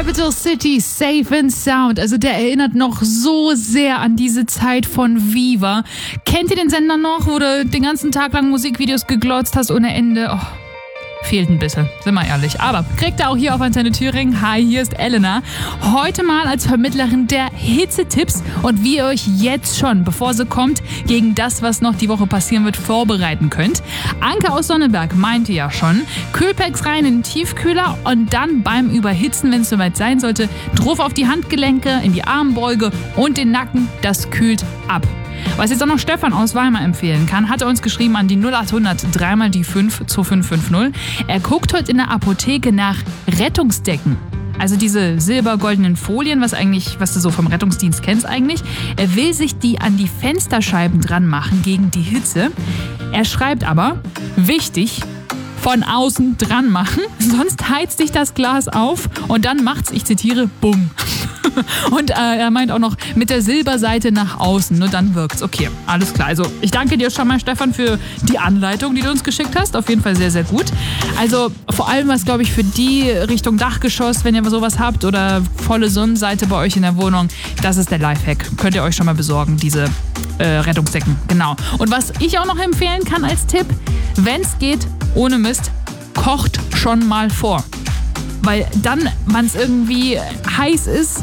Capital City, Safe and Sound. Also der erinnert noch so sehr an diese Zeit von Viva. Kennt ihr den Sender noch, wo du den ganzen Tag lang Musikvideos geglotzt hast ohne Ende? Oh. Fehlt ein bisschen, sind wir ehrlich. Aber kriegt ihr auch hier auf Antenne Thüringen. Hi, hier ist Elena. Heute mal als Vermittlerin der Hitzetipps und wie ihr euch jetzt schon, bevor sie kommt, gegen das, was noch die Woche passieren wird, vorbereiten könnt. Anke aus Sonneberg meinte ja schon, Kühlpacks rein in den Tiefkühler und dann beim Überhitzen, wenn es soweit sein sollte, drauf auf die Handgelenke, in die Armbeuge und den Nacken. Das kühlt ab. Was jetzt auch noch Stefan aus Weimar empfehlen kann, hat er uns geschrieben an die 0800 3 mal die 5 2550. Er guckt heute in der Apotheke nach Rettungsdecken. Also diese silbergoldenen Folien, was du so vom Rettungsdienst kennst eigentlich. Er will sich die an die Fensterscheiben dran machen gegen die Hitze. Er schreibt aber, wichtig, von außen dran machen, sonst heizt sich das Glas auf und dann macht's, ich zitiere, bumm. Und er meint auch noch mit der Silberseite nach außen, nur dann wirkt's. Okay, alles klar. Also ich danke dir schon mal, Stefan, für die Anleitung, die du uns geschickt hast. Auf jeden Fall sehr, sehr gut. Also vor allem was, glaube ich, für die Richtung Dachgeschoss, wenn ihr sowas habt oder volle Sonnenseite bei euch in der Wohnung, das ist der Lifehack. Könnt ihr euch schon mal besorgen, diese Rettungsdecken. Genau. Und was ich auch noch empfehlen kann als Tipp, wenn es geht, ohne Mist, kocht schon mal vor. Weil dann, wenn es irgendwie heiß ist,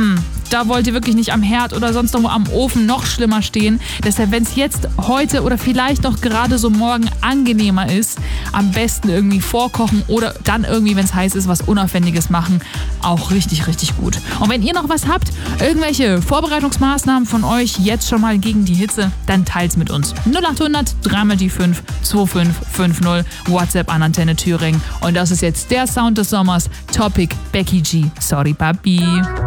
da wollt ihr wirklich nicht am Herd oder sonst irgendwo am Ofen noch schlimmer stehen. Deshalb, wenn es jetzt heute oder vielleicht noch gerade so morgen angenehmer ist, am besten irgendwie vorkochen oder dann irgendwie, wenn es heiß ist, was Unaufwendiges machen. Auch richtig, richtig gut. Und wenn ihr noch was habt, irgendwelche Vorbereitungsmaßnahmen von euch jetzt schon mal gegen die Hitze, dann teilt's mit uns. 0800 3 mal die 5 2550 WhatsApp an Antenne Thüringen. Und das ist jetzt der Sound des Sommers. Topic Becky G. Sorry, Papi.